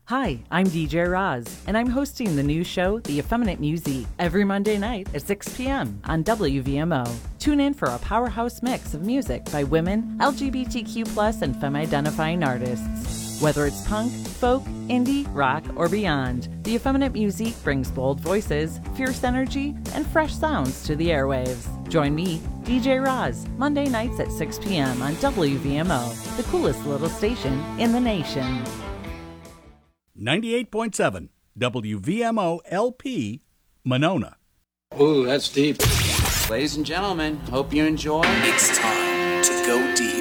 Hi, I'm DJ Roz, and I'm hosting the new show, The Effeminate Musique, every Monday night at 6 p.m. on WVMO. Tune in for a powerhouse mix of music by women, LGBTQ+, and femme-identifying artists. Whether it's punk, folk, indie, rock, or beyond, The Effeminate Musique brings bold voices, fierce energy, and fresh sounds to the airwaves. Join me, DJ Roz, Monday nights at 6 p.m. on WVMO, the coolest little station in the nation. 98.7 WVMO LP, Monona. Ooh, that's deep. Ladies and gentlemen, hope you enjoy. It's time to go deep.